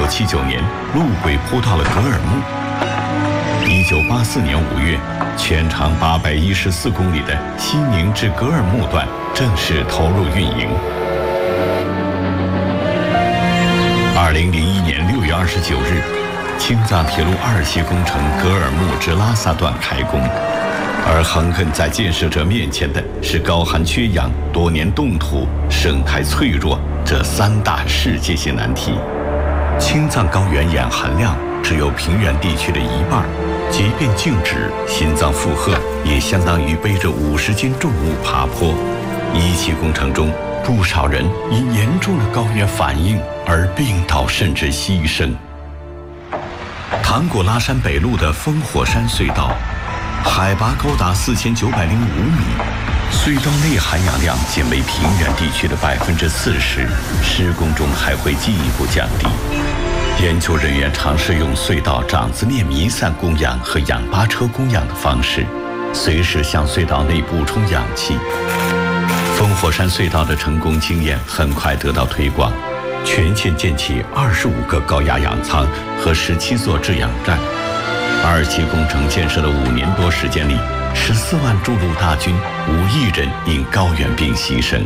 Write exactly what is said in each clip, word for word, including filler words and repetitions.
九七九年，路轨铺到了格尔木。一九八四年五月，全长八百一十四公里的西宁至格尔木段正式投入运营。二零零一年六月二十九日，青藏铁路二期工程格尔木至拉萨段开工。而横亘在建设者面前的是高寒缺氧、多年冻土、生态脆弱这三大世界性难题。青藏高原盐含量只有平原地区的一半，即便静止，心脏负荷也相当于背着五十斤重物爬坡。一期工程中，不少人因严重的高原反应而病倒甚至牺牲。唐古拉山北麓的烽火山隧道，海拔高达四千九百零五米，隧道内含氧量仅为平原地区的百分之四十，施工中还会进一步降低。研究人员尝试用隧道长子面弥散供氧和氧吧车供氧的方式，随时向隧道内补充氧气。烽火山隧道的成功经验很快得到推广，全线建起二十五个高压氧舱和十七座制氧站。二期工程建设的五年多时间里，十四万筑路大军，五亿人因高原病牺牲。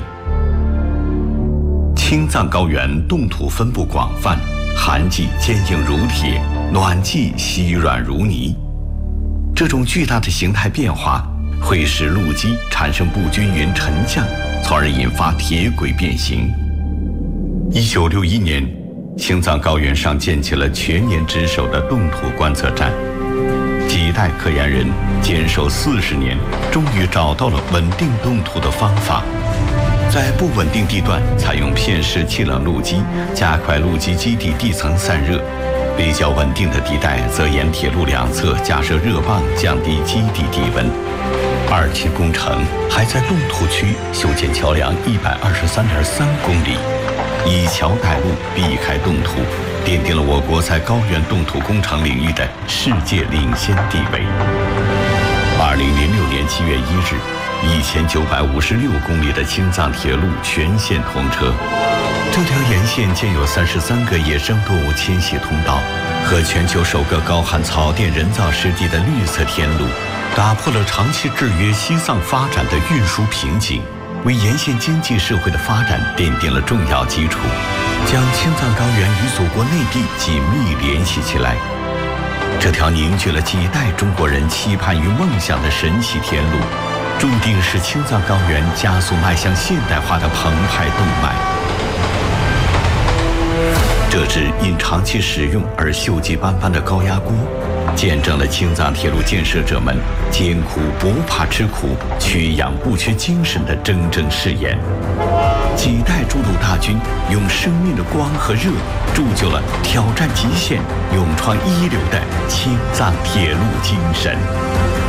青藏高原冻土分布广泛，寒季坚硬如铁，暖季稀软如泥。这种巨大的形态变化会使路基产生不均匀沉降，从而引发铁轨变形。一九六一年，青藏高原上建起了全年值守的冻土观测站。几代科研人坚守四十年，终于找到了稳定冻土的方法。在不稳定地段采用片式气冷路基，加快路基基底地层散热；比较稳定的地带则沿铁路两侧架设热泵，降低基底地温。二期工程还在冻土区修建桥梁一百二十三点三公里，以桥带路，避开冻土，奠定了我国在高原冻土工程领域的世界领先地位。二零零六年七月一日，一千九百五十六公里的青藏铁路全线通车。这条沿线建有三十三个野生动物迁徙通道和全球首个高含草甸人造湿地的绿色天路，打破了长期制约西藏发展的运输瓶颈，为沿线经济社会的发展奠定了重要基础，将青藏高原与祖国内地紧密联系起来。这条凝聚了几代中国人期盼与梦想的神奇天路，注定是青藏高原加速迈向现代化的澎湃动脉。这支因长期使用而锈迹斑斑的高压锅，见证了青藏铁路建设者们艰苦不怕吃苦、缺氧不缺精神的铮铮誓言。几代筑路大军用生命的光和热，铸就了挑战极限、勇创一流的青藏铁路精神。